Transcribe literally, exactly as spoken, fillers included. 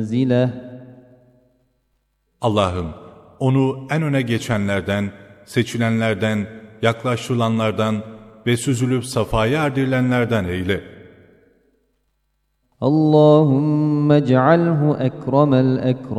منزله. Allah'ım onu en öne geçenlerden, seçilenlerden, yaklaştırılanlardan ve süzülüp safaya erdirilenlerden eyle. اللهم اجعله أكرم الأكرمين